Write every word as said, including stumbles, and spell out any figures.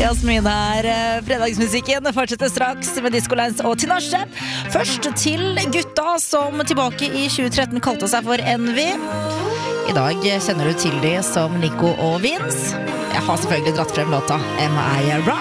Jasmin her, fredagsmusikken fortsetter straks med Disco Lines og Tinashe. Først til gutta som tilbake i tjue tretten kalte seg for Envy. I dag kjenner du til de som Nico og Vince. Jeg har selvfølgelig dratt frem låta Am I Right?